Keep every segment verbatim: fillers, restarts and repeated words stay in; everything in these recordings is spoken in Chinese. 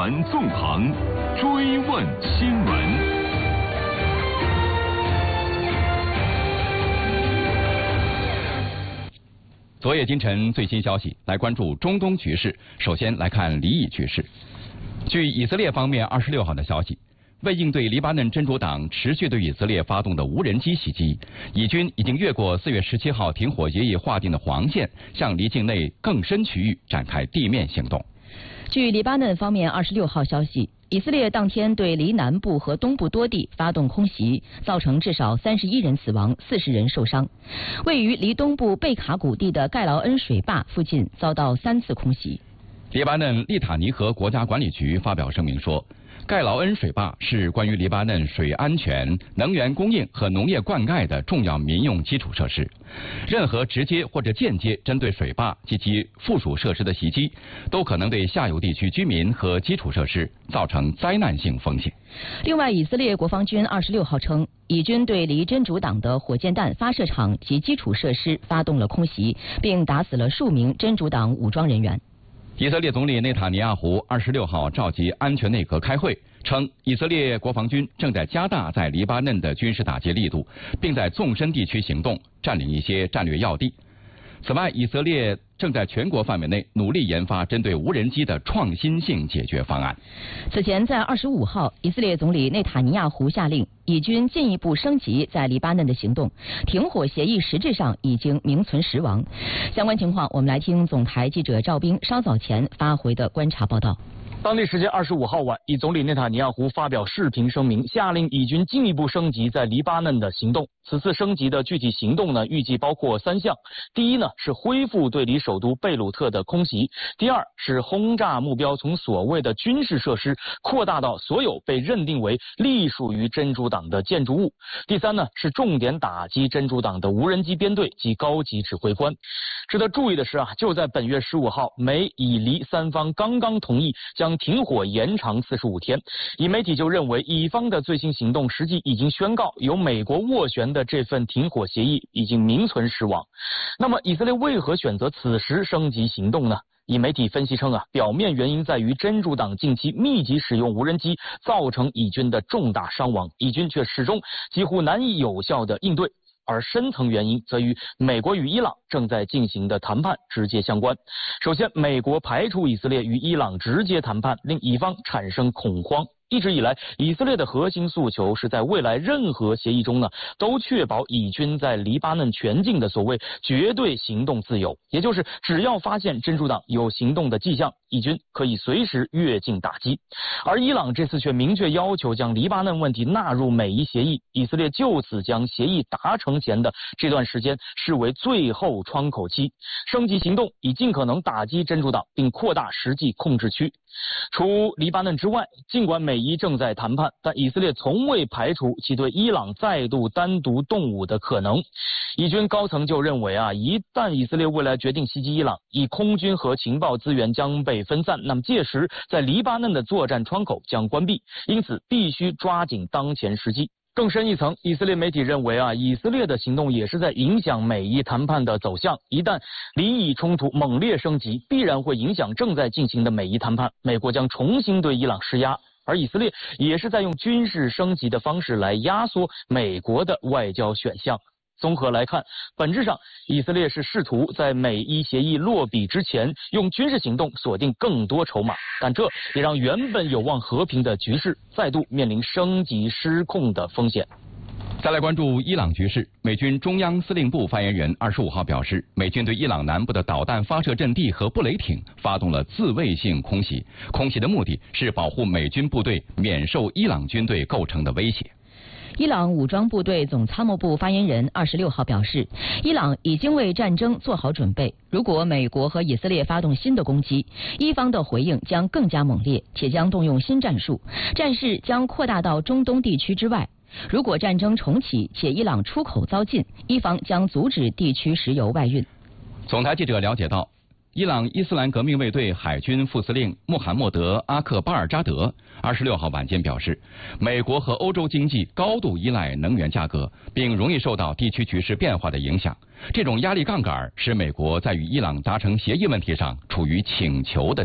传纵横，追问新闻。 昨夜今晨最新消息，来关注中东局势。首先来看黎以局势。据以色列方面二十六号的消息，为应对黎巴嫩真主党持续对以色列发动的无人机袭击，以军已经越过四月十七号停火协议划定的黄线，向黎境内更深区域展开地面行动。 据黎巴嫩方面二十六号消息，以色列当天对黎南部和东部多地发动空袭，造成至少三十一人死亡，四十人受伤。位于黎东部贝卡谷地的盖劳恩水坝附近遭到三次空袭。 黎巴嫩利塔尼河国家管理局发表声明说，盖劳恩水坝是关于黎巴嫩水安全、能源供应和农业灌溉的重要民用基础设施。任何直接或者间接针对水坝及其附属设施的袭击，都可能对下游地区居民和基础设施造成灾难性风险。 另外，以色列国防军二十六号称，以军对黎真主党的火箭弹发射场及基础设施发动了空袭，并打死了数名真主党武装人员。 以色列总理内塔尼亚胡二十六号召集安全内阁开会，称以色列国防军正在加大在黎巴嫩的军事打击力度，并在纵深地区行动，占领一些战略要地。此外，以色列正在全国范围内努力研发针对无人机的创新性解决方案。 此前，在二十五号，以色列总理内塔尼亚胡下令以军进一步升级在黎巴嫩的行动，停火协议实质上已经名存实亡。相关情况，我们来听总台记者赵兵稍早前发回的观察报道。 当地时间二十五号晚，以总理内塔尼亚胡发表视频声明，下令以军进一步升级在黎巴嫩的行动。此次升级的具体行动呢，预计包括三项。第一呢，是恢复对离首都贝鲁特的空袭；第二是轰炸目标从所谓的军事设施扩大到所有被认定为隶属于真主党的建筑物；第三呢，是重点打击真主党的无人机编队及高级指挥官。值得注意的是啊，就在本月十五号，美以黎三方刚刚同意将停火延长四十五天。以媒体就认为，以方的最新行动实际已经宣告，由美国斡旋的这份停火协议已经名存实亡。那么，以色列为何选择此时升级行动呢？以媒体分析称啊，表面原因在于真主党近期密集使用无人机，造成以军的重大伤亡，以军却始终几乎难以有效的应对。而深层原因则与美国与伊朗正在进行的谈判直接相关。首先，美国排除以色列与伊朗直接谈判，令以方产生恐慌。一直以来，以色列的核心诉求是在未来任何协议中呢，都确保以军在黎巴嫩全境的所谓绝对行动自由，也就是只要发现真主党有行动的迹象，以军可以随时越境打击。而伊朗这次却明确要求将黎巴嫩问题纳入美伊协议，以色列就此将协议达成前的这段时间视为最后窗口期，升级行动以尽可能打击真主党，并扩大实际控制区。除黎巴嫩之外，尽管美伊正在谈判，但以色列从未排除其对伊朗再度单独动武的可能。以军高层就认为啊，一旦以色列未来决定袭击伊朗，以空军和情报资源将被分散，那么届时在黎巴嫩的作战窗口将关闭，因此必须抓紧当前时机。更深一层，以色列媒体认为啊，以色列的行动也是在影响美伊谈判的走向。一旦黎以冲突猛烈升级，必然会影响正在进行的美伊谈判，美国将重新对伊朗施压。而以色列也是在用军事升级的方式来压缩美国的外交选项。综合来看，本质上以色列是试图在美伊协议落笔之前用军事行动锁定更多筹码，但这也让原本有望和平的局势再度面临升级失控的风险。 再来关注伊朗局势，美军中央司令部发言人二十五号表示，美军对伊朗南部的导弹发射阵地和布雷艇发动了自卫性空袭，空袭的目的是保护美军部队免受伊朗军队构成的威胁。 伊朗武装部队总参谋部发言人二十六号表示，伊朗已经为战争做好准备，如果美国和以色列发动新的攻击，伊方的回应将更加猛烈，且将动用新战术，战事将扩大到中东地区之外。如果战争重启且伊朗出口遭禁，伊方将阻止地区石油外运。 总台记者了解到，伊朗伊斯兰革命卫队海军副司令穆罕默德·阿克巴尔扎德二十六号晚间表示，美国和欧洲经济高度依赖能源价格，并容易受到地区局势变化的影响。这种压力杠杆使美国在与伊朗达成协议问题上处于请求的地位。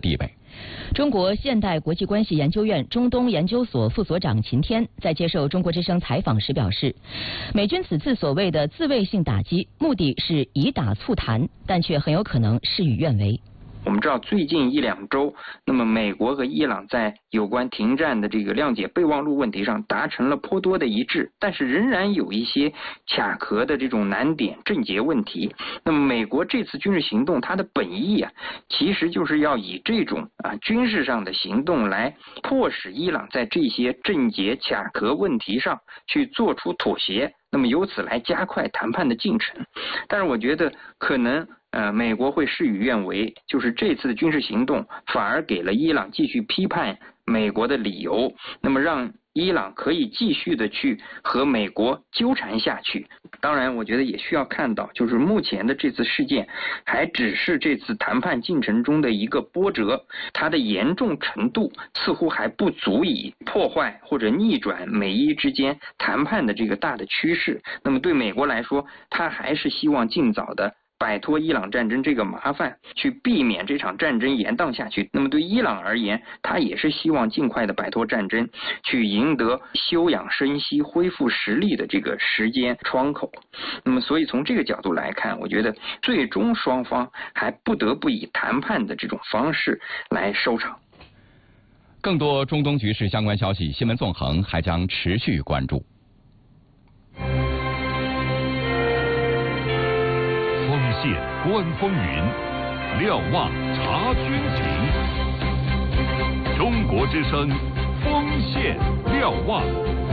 中国现代国际关系研究院中东研究所副所长秦天在接受中国之声采访时表示，美军此次所谓的自卫性打击，目的是以打促谈，但却很有可能事与愿违。 我们知道最近一两周，那么美国和伊朗在有关停战的这个谅解备忘录问题上达成了颇多的一致，但是仍然有一些卡壳的这种难点症结问题。那么美国这次军事行动，它的本意啊，其实就是要以这种啊军事上的行动来迫使伊朗在这些症结卡壳问题上去做出妥协，那么由此来加快谈判的进程。但是我觉得可能呃，美国会事与愿违，就是这次的军事行动反而给了伊朗继续批判美国的理由，那么让伊朗可以继续的去和美国纠缠下去。当然我觉得也需要看到，就是目前的这次事件还只是这次谈判进程中的一个波折，它的严重程度似乎还不足以破坏或者逆转美伊之间谈判的这个大的趋势。那么对美国来说，它还是希望尽早的摆脱伊朗战争这个麻烦，去避免这场战争延宕下去。那么对伊朗而言，他也是希望尽快的摆脱战争，去赢得休养生息、恢复实力的这个时间窗口。那么所以从这个角度来看，我觉得最终双方还不得不以谈判的这种方式来收场。 更多中东局势相关消息，新闻纵横还将持续关注。 线观风云，瞭望察军情。中国之声，锋线瞭望。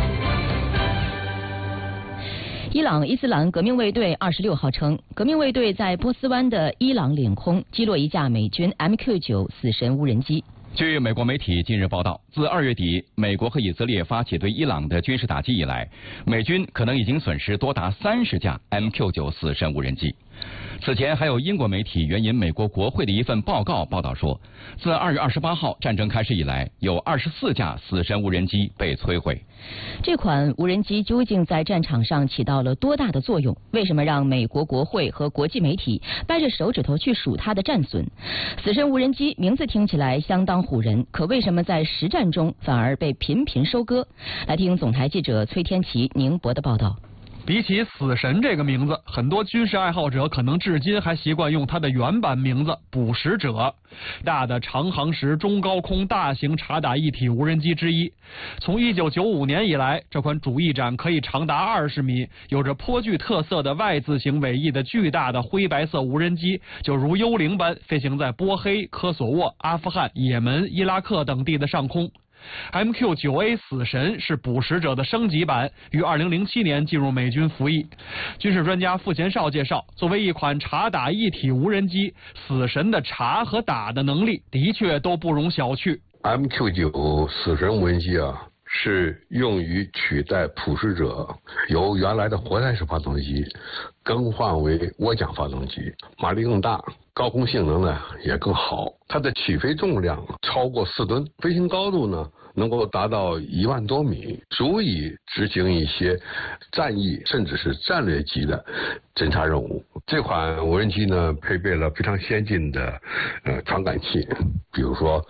伊朗伊斯兰革命卫队二十六号称，革命卫队在波斯湾的伊朗领空击落一架美军 M Q 九 死神无人机。 据美国媒体近日报道，自二月底美国和以色列发起对伊朗的军事打击以来，美军可能已经损失多达三十架 M Q 九 死神无人机。此前还有英国媒体援引美国国会的一份报告报道说，自二月二十八号战争开始以来，有二十四架死神无人机被摧毁。 这款无人机究竟在战场上起到了多大的作用？为什么让美国国会和国际媒体掰着手指头去数它的战损？死神无人机名字听起来相当唬人，可为什么在实战中反而被频频收割？来听总台记者崔天琪、宁博的报道。 比起死神这个名字，很多军事爱好者可能至今还习惯用它的原版名字捕食者。大的长航时中高空大型察打一体无人机之一。从一九九五年以来，这款主翼展可以长达二十米、有着颇具特色的 Y 字形尾翼的巨大的灰白色无人机，就如幽灵般飞行在波黑、科索沃、阿富汗、也门、伊拉克等地的上空。M Q 九 A 死神是捕食者的升级版，于二零零七年进入美军服役。军事专家傅贤少介绍，作为一款察打一体无人机，死神的察和打的能力的确都不容小觑。 M Q 九 死神无人机啊，是用于取代捕食者由原来的活塞式发动机更换为涡桨发动机，马力更大，高空性能呢也更好。它的起飞重量超过四吨，飞行高度呢能够达到一万多米，足以执行一些战役甚至是战略级的侦察任务。这款无人机呢配备了非常先进的呃传感器，比如说